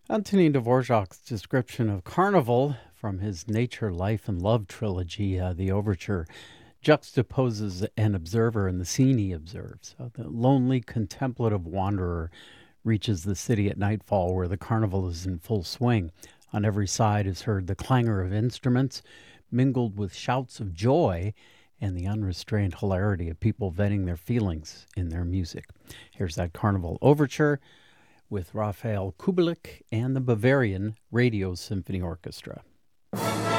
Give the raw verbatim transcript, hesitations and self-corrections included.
Antonin Dvorak's description of Carnival from his Nature, Life, and Love trilogy, uh, the overture, juxtaposes an observer and the scene he observes. Uh, the lonely contemplative wanderer reaches the city at nightfall where the carnival is in full swing. On every side is heard the clangor of instruments, mingled with shouts of joy and the unrestrained hilarity of people venting their feelings in their music. Here's that Carnival overture with Raphael Kubelik and the Bavarian Radio Symphony Orchestra.